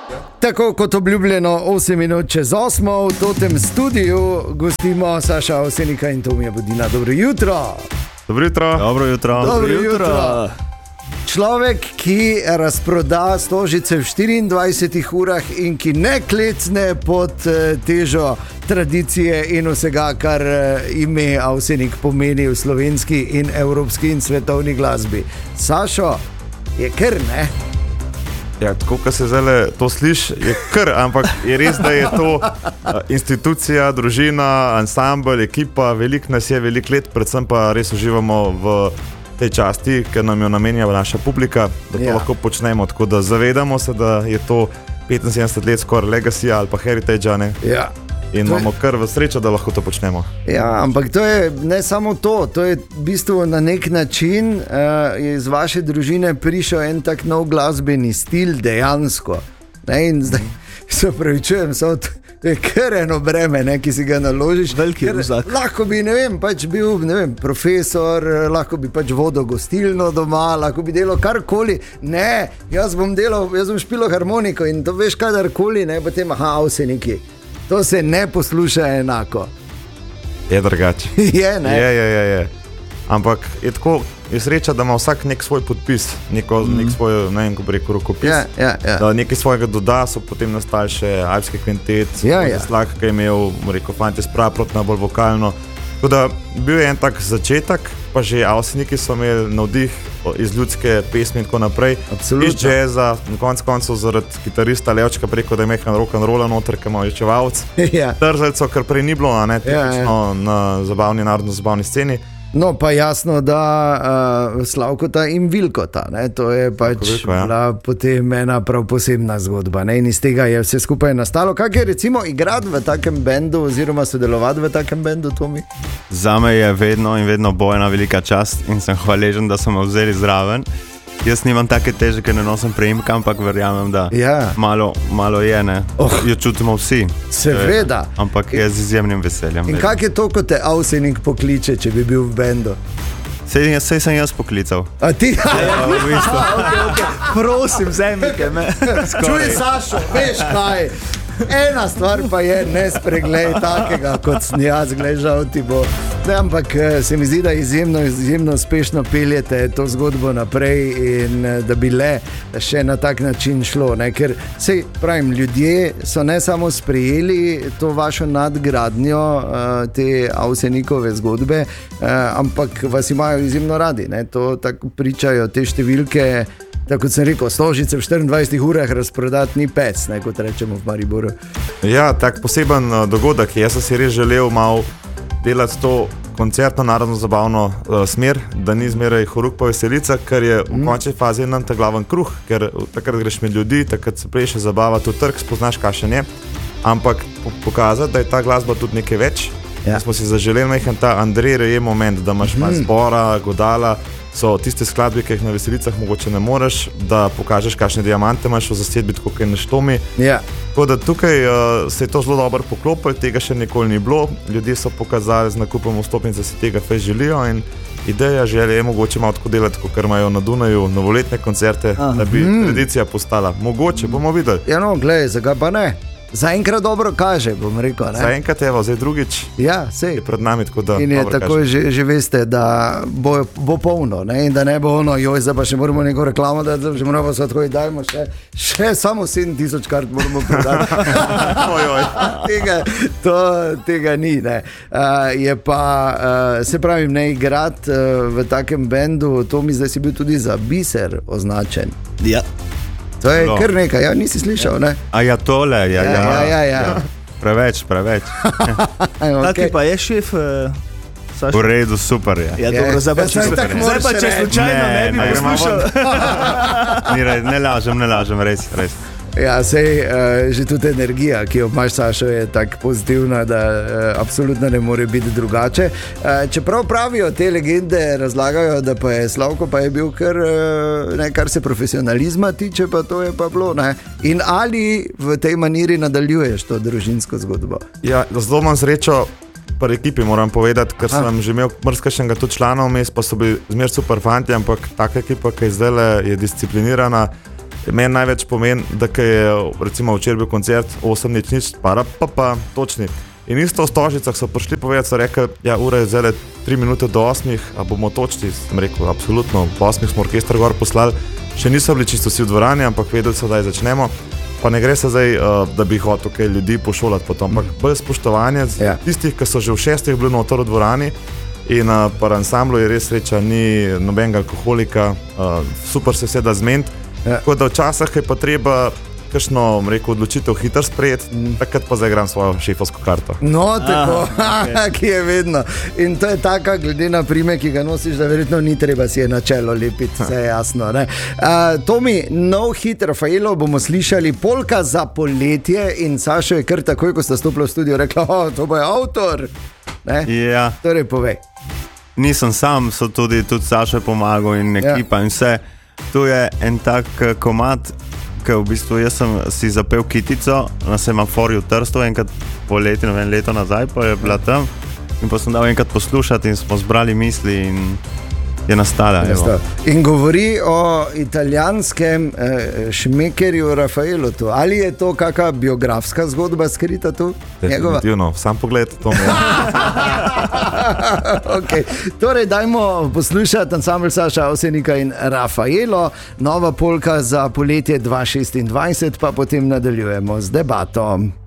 Tako kot obljubljeno 8 minut čez 8 v totem studiu gostimo Saša Avsenika in Tomija Budina. Dobro jutro. Dobro jutro. Dobro jutro. Dobro jutro. Človek, ki razproda Stožice v 24 urah in ki ne klecne pod težo tradicije in vsega, kar ime Avsenik pomeni v slovenski in evropski in svetovni glasbi. Sašo, je kar, ne? Ja, tako, ko se zdaj to sliši, je kar, ampak je res, da je to institucija, družina, ansambl, ekipa, veliko nas je, veliko let, predvsem pa res uživamo v tej časti, ker nam jo namenja naša publika, da to lahko počnemo, tako da zavedamo se, da je to 75 let skoraj legacy ali pa heritage, ne? Ja. In imamo kar v srečo, da lahko to počnemo. Ja, ampak to je ne samo to je v bistvu na nek način iz vaše družine prišel en tak nov glasbeni stil dejansko. Ne? In zdaj se pravičujem, to je kar eno breme, ne, ki si ga naložiš. Veliki ruzak. Lahko bi, pač bil, profesor, lahko bi pač vodil gostilno doma, lahko bi delal karkoli. Ne, jaz bom špilo harmoniko in to veš kadarkoli, ne, potem Avseniki. To se ne posluša enako. Je drugače. Je, ne? Je. Ampak je tako, je sreča, da ima vsak nek svoj podpis, nek svoj, ne vem, ko bi rekel, rokopis. Ja. Da nekaj svojega doda, so potem nastali še alpski kvintet, Slag, ki je imel, rekel, fantje spraprotno, bolj vokalno. Tako da bil je en tak začetek, pa že Avseniki so imeli navdih iz ljudske pesmi in tako naprej. Absolutno. Iz džeza, na koncu zaradi kitarista Levčka preko, da je mehan rock'n'rolla noter, ki ima očevalc. Ja. Trzalcev, kar prej ni bilo, tipično na zabavni, narodno-zabavni sceni. No, pa jasno, da Slavkota in Vilkota, ne? To je pač bila potem ena prav posebna zgodba, ne? In iz tega je vse skupaj nastalo. Kaj je recimo igrati v takem bendu oziroma sodelovati v takem bendu, Tomi? Zame je vedno in vedno bo ena velika čast in sem hvaležen, da so me vzeli zraven. Jaz nimam take teže, ker ne nosim prejemka, ampak verjamem, da malo je, ne? Jo čutimo vsi. Seveda. Ampak je z izjemnim veseljem. In kak je to, ko te Avsenik pokliče, če bi bil v bendu? Sej sem jaz poklical. A ti? V bistvu. Okay. Prosim, vzemite me. Čuj, Sašo, veš kaj? Ena stvar pa je, ne spreglej takega, kot sem jaz, gležal ti bo. Ne, ampak se mi zdi, da izjemno uspešno peljete to zgodbo naprej in da bi le še na tak način šlo. Ne? Ker sej pravim, ljudje so ne samo sprejeli to vašo nadgradnjo te Avsenikove zgodbe, ampak vas imajo izjemno radi. Ne? To tako pričajo te številke. Tako kot sem rekel, Stožice v 24 urah razprodati ni pec, ne, kot rečemo v Mariboru. Ja, tak poseben dogodek. Jaz sem si res želel malo delati to koncertno, narodno-zabavno smer, da ni zmeraj horuk pa veselica, ker je v končni fazi nam ta glaven kruh, ker takrat greš med ljudi, takrat se preše zabava, tu trg, spoznaš kakšen je, ampak pokazati, da je ta glasba tudi nekaj več. Ja. Smo si zaželeli mehen ta Andrej Reje moment, da imaš malo zbora, godala, so tiste skladbe, ki jih na veselicah mogoče ne moreš, da pokažeš, kakšne diamante imaš v zasedbi, tako kaj neštomi. Ja. Tako da tukaj se je to zelo dobro poklopilo, tega še nikoli ni bilo. Ljudje so pokazali z nakupom vstopnic, da si tega fez želijo in ideja, želja je mogoče malo tako delati, kot imajo na Dunaju novoletne koncerte, da bi tradicija postala. Mogoče, bomo videli. Ja, no, glej, zakaj pa ne? Zaenkrat dobro kaže, bom rekel. Ne? Zaenkrat evo, zdaj drugič je pred nami, tako da in je tako že veste, da bo polno, ne? In da ne bo ono, joj, zdaj pa še moramo neko reklamo, da že moramo se tako dajmo še samo 7000 kart moramo prodati. Tega ni, ne. Je pa, se pravim, ne igrati v takem bendu, to mi zdaj si bil tudi za Biser označen. Ja. To je kar nekaj, nisi slišal, ne? A ja, tole, ja. Preveč. Okay. Pa je šef, Saša? V redu, super je. Ja, dobro, zdaj pa če slučajno ne bi poslušal. Ne lažem, res. Ja, sej, že tudi energija, ki jo imaš, Sašo, je tako pozitivna, da absolutno ne more biti drugače. Čeprav pravijo, te legende razlagajo, da pa je Slavko pa je bil kar se profesionalizma tiče, pa to je pa bilo, ne? In ali v tej maniri nadaljuješ to družinsko zgodbo? Ja, zelo imam srečo pri ekipi, moram povedati, ker sem že imel mrskašnega tudi članov vmes, pa so bili zmer super fanti, ampak taka ekipa, ki je zdaj je disciplinirana, Meni največ pomeni, da je recimo včeraj bil koncert 8:00, pa točni. In isto v Stožicah so prišli povedati, so rekli, ja, ura je zdaj 3 minute do 8, a bomo točni. Sem rekel, absolutno, po 8 smo orkester gor poslali, še niso bili čisto vsi v dvorani, ampak vedeli so, da je začnemo. Pa ne gre se zdaj, da bi hotel kaj ljudi pošolati potom, ampak bolj spoštovanje tistih, ki so že v 6 bili noter v dvorani in pa ansamblu je res sreča, ni nobenega alkoholika, super se vse da zmeniti. Tako da včasih je pa treba kakšno, rekel, odločitev hitro sprejeti, takrat pa zaigram svojo šefovsko karto. No, tako, ki je vedno. In to je taka, glede na primer, ki ga nosiš, da verjetno ni treba si je na čelo lepiti, vse je jasno. Tomi, nov hit Rafaelo bomo slišali, Polka za poletje, in Sašo je kar takoj, ko sta stopila v studio, rekla, to bo je avtor. Ja. Torej, povej. Nisem sam, so tudi Sašo je pomagal in ekipa in vse. Tu je en tak komad, ker v bistvu jaz sem si zapel Kitico na semaforju v Trstu, enkrat poleti, leto nazaj, pa je bila tam in pa sem dal enkrat poslušati in smo zbrali misli in je nastala. In govori o italijanskem šmekerju Rafaelu tu. Ali je to kakšna biografska zgodba skrita tu? Definitivno, sam pogled, to mi je. Okay. Torej, dajmo poslušati ansambl Saša Avsenika in Rafaelo, nova polka za poletje 2026, pa potem nadaljujemo z debato.